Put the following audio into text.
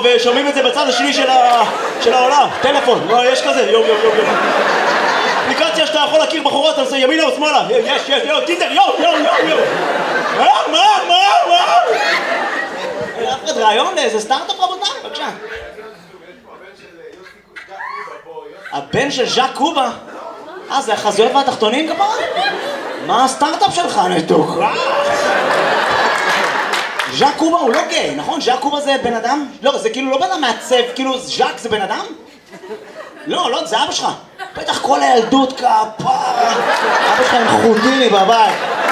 ושומעים את זה בצד השני של העולם. טלפון, יש כזה, יום. אפליקציה שאתה יכול להכיר בחורות, אתה עושה ימינה או שמאלה. יש, טינדר, יום. מה? אפרד, רעיון לאיזה סטארט-אפ רבותיי, בבקשה. הבן של ז'אק קובה? זה החזויות והתחתונים כמובן? מה הסטארט-אפ שלך, נתוק? ז'אק קובה הוא לא גיי, נכון? ז'אק קובה זה בן אדם? לא, זה כאילו לא בן אדם מעצב, כאילו ז'אק זה בן אדם? לא, זה אבא שלך. בטח כל הילדות כפה. אבא שלך עם חוטיני בבית.